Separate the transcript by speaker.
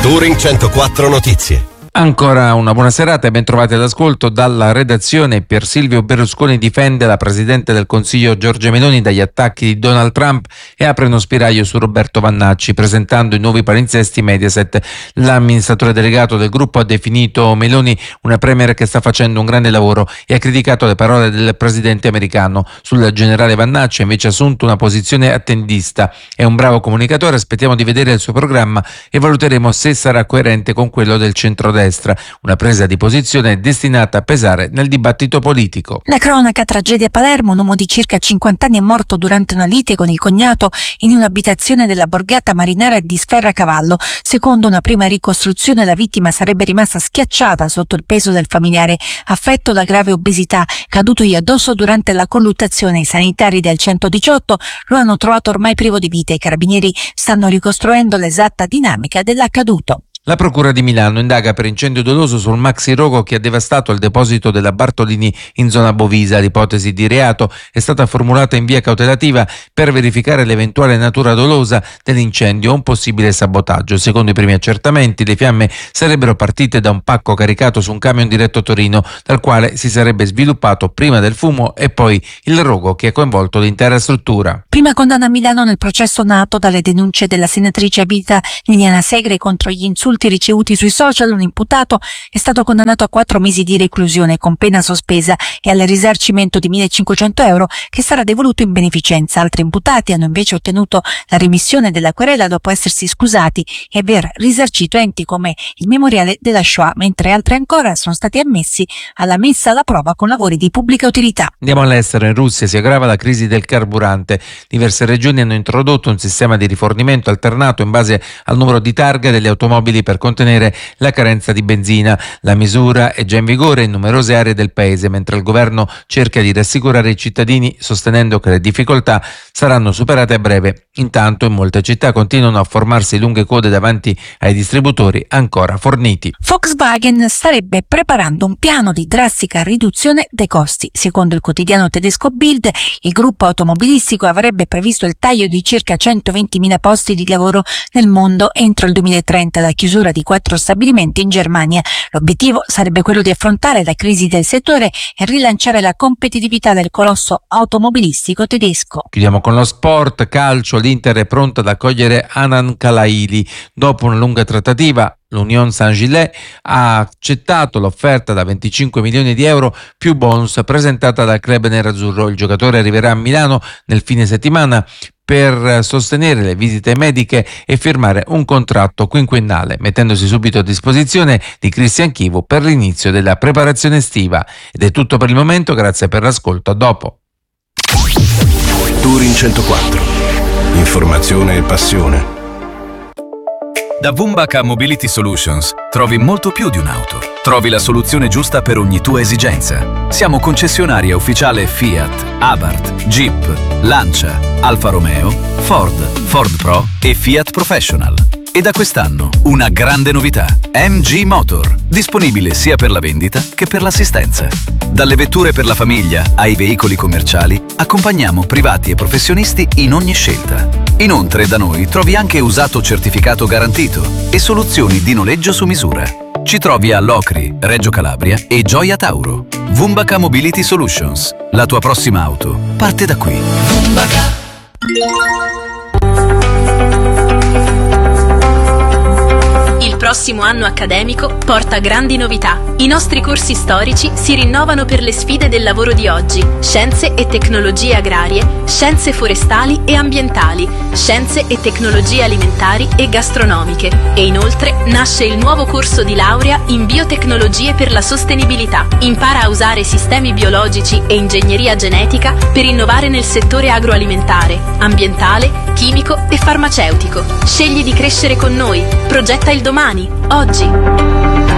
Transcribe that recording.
Speaker 1: Touring 104 Notizie.
Speaker 2: Ancora una buona serata e ben trovati all'ascolto dalla redazione. Pier Silvio Berlusconi difende la Presidente del Consiglio Giorgia Meloni dagli attacchi di Donald Trump e apre uno spiraglio su Roberto Vannacci presentando i nuovi palinsesti Mediaset. L'amministratore delegato del gruppo ha definito Meloni una premier che sta facendo un grande lavoro e ha criticato le parole del presidente americano. Sul generale Vannacci ha invece assunto una posizione attendista. È un bravo comunicatore, aspettiamo di vedere il suo programma e valuteremo se sarà coerente con quello del centrodestra. Una presa di posizione destinata a pesare nel dibattito politico.
Speaker 3: La cronaca: tragedia a Palermo, un uomo di circa 50 anni è morto durante una lite con il cognato in un'abitazione della borgata marinara di Sferracavallo. Secondo una prima ricostruzione la vittima sarebbe rimasta schiacciata sotto il peso del familiare affetto da grave obesità, cadutogli addosso durante la colluttazione. I sanitari del 118 lo hanno trovato ormai privo di vita. I carabinieri stanno ricostruendo l'esatta dinamica dell'accaduto.
Speaker 2: La Procura di Milano indaga per incendio doloso sul maxi rogo che ha devastato il deposito della Bartolini in zona Bovisa. L'ipotesi di reato è stata formulata in via cautelativa per verificare l'eventuale natura dolosa dell'incendio o un possibile sabotaggio. Secondo i primi accertamenti, le fiamme sarebbero partite da un pacco caricato su un camion diretto a Torino, dal quale si sarebbe sviluppato prima del fumo e poi il rogo che ha coinvolto l'intera struttura.
Speaker 3: Prima condanna a Milano nel processo nato dalle denunce della senatrice a vita Liliana Segre contro gli insulti ricevuti sui social. Un imputato è stato condannato a 4 mesi di reclusione con pena sospesa e al risarcimento di 1.500 euro che sarà devoluto in beneficenza. Altri imputati hanno invece ottenuto la remissione della querela dopo essersi scusati e aver risarcito enti come il Memoriale della Shoah, mentre altri ancora sono stati ammessi alla messa alla prova con lavori di pubblica utilità.
Speaker 2: Andiamo all'estero. In Russia si aggrava la crisi del carburante. Diverse regioni hanno introdotto un sistema di rifornimento alternato in base al numero di targa delle automobili per contenere la carenza di benzina. La misura è già in vigore in numerose aree del paese, mentre il governo cerca di rassicurare i cittadini sostenendo che le difficoltà saranno superate a breve. Intanto in molte città continuano a formarsi lunghe code davanti ai distributori ancora forniti.
Speaker 3: Volkswagen starebbe preparando un piano di drastica riduzione dei costi. Secondo il quotidiano tedesco Bild, il gruppo automobilistico avrebbe previsto il taglio di circa 120.000 posti di lavoro nel mondo entro il 2030, la chiusura di 4 stabilimenti in Germania. L'obiettivo sarebbe quello di affrontare la crisi del settore e rilanciare la competitività del colosso automobilistico tedesco.
Speaker 2: Chiudiamo con lo sport calcio. L'Inter è pronta ad accogliere Anan Kalaili. Dopo una lunga trattativa, l'Union Saint-Gilles ha accettato l'offerta da 25 milioni di euro più bonus presentata dal club nerazzurro. Il giocatore arriverà a Milano nel fine settimana per sostenere le visite mediche e firmare un contratto quinquennale, mettendosi subito a disposizione di Christian Chivu per l'inizio della preparazione estiva. Ed è tutto per il momento, grazie per l'ascolto, a dopo.
Speaker 1: Touring 104. Informazione e passione.
Speaker 4: Da Vumbaka Mobility Solutions trovi molto più di un'auto. Trovi la soluzione giusta per ogni tua esigenza. Siamo concessionaria ufficiale Fiat, Abarth, Jeep, Lancia, Alfa Romeo, Ford Pro e Fiat Professional. E da quest'anno una grande novità: MG Motor, disponibile sia per la vendita che per l'assistenza. Dalle vetture per la famiglia ai veicoli commerciali, accompagniamo privati e professionisti in ogni scelta. Inoltre da noi trovi anche usato certificato garantito e soluzioni di noleggio su misura. Ci trovi a Locri, Reggio Calabria e Gioia Tauro. Vumbaka Mobility Solutions. La tua prossima auto parte da qui. Vumbaka.
Speaker 5: Il prossimo anno accademico porta grandi novità. I nostri corsi storici si rinnovano per le sfide del lavoro di oggi: scienze e tecnologie agrarie, scienze forestali e ambientali, scienze e tecnologie alimentari e gastronomiche. E inoltre nasce il nuovo corso di laurea in biotecnologie per la sostenibilità. Impara a usare sistemi biologici e ingegneria genetica per innovare nel settore agroalimentare, ambientale, chimico e farmaceutico. Scegli di crescere con noi. Progetta il domani, oggi.